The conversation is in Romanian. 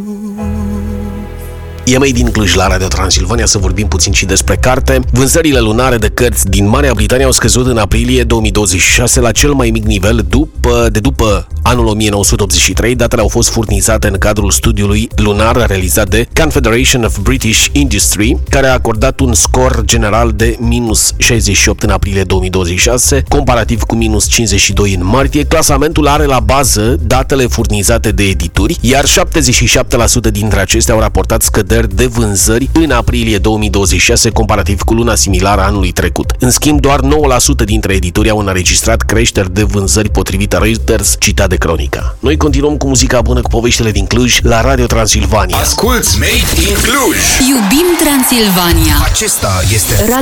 E Made in Cluj la Radio Transilvania, să vorbim puțin și despre carte. Vânzările lunare de cărți din Marea Britanie au scăzut în aprilie 2026 la cel mai mic nivel după anul 1983. Datele au fost furnizate în cadrul studiului lunar realizat de Confederation of British Industry, care a acordat un scor general de -68 în aprilie 2026, comparativ cu -52 în martie. Clasamentul are la bază datele furnizate de edituri, iar 77% dintre acestea au raportat scăderi de vânzări în aprilie 2026, comparativ cu luna similară anului trecut. În schimb, doar 9% dintre editori au înregistrat creșteri de vânzări, potrivit Reuters, citat de Cronica. Noi continuăm cu muzica bună, cu poveștile din Cluj, la Radio Transilvania. Asculți Made in Cluj! Iubim Transilvania! Acesta este